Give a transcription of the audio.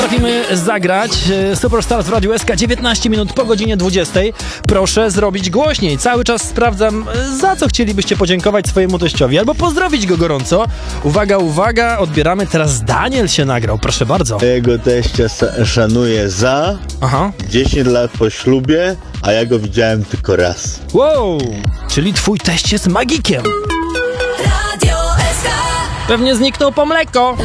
Potrafimy zagrać Superstars w Radiu SK 19 minut po godzinie 20. Proszę zrobić głośniej. Cały czas sprawdzam, za co chcielibyście podziękować swojemu teściowi albo pozdrowić go gorąco. Uwaga, uwaga, odbieramy. Teraz Daniel się nagrał, proszę bardzo. Jego teścia szanuję za 10 lat po ślubie, a ja go widziałem tylko raz. Wow, czyli twój teść jest magikiem. Pewnie zniknął po mleko.